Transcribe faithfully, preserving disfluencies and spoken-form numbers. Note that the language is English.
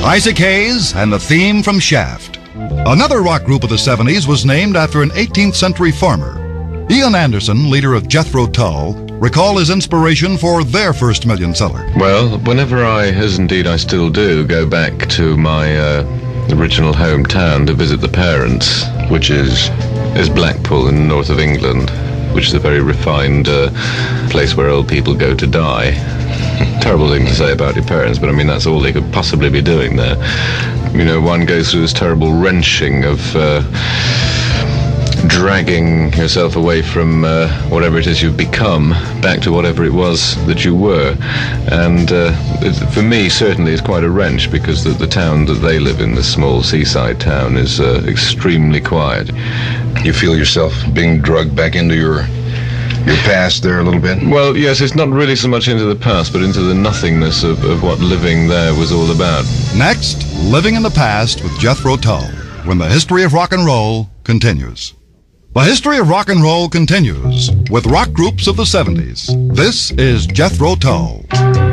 Isaac Hayes and the theme from Shaft. Another rock group of the seventies was named after an eighteenth century farmer. Ian Anderson, leader of Jethro Tull, recall his inspiration for their first million seller. Well, whenever I, as indeed I still do, go back to my uh, original hometown to visit the parents, which is, is Blackpool in the north of England, which is a very refined uh, place where old people go to die. Terrible thing to say about your parents, but I mean, that's all they could possibly be doing there. You know, one goes through this terrible wrenching of uh, dragging yourself away from uh, whatever it is you've become back to whatever it was that you were. And uh, it, for me, certainly, it's quite a wrench, because the, the town that they live in, this small seaside town, is uh, extremely quiet. You feel yourself being drugged back into your your past there a little bit? Well, yes, it's not really so much into the past, but into the nothingness of, of what living there was all about. Next, Living in the Past with Jethro Tull, when the history of rock and roll continues. The history of rock and roll continues with rock groups of the seventies. This is Jethro Tull.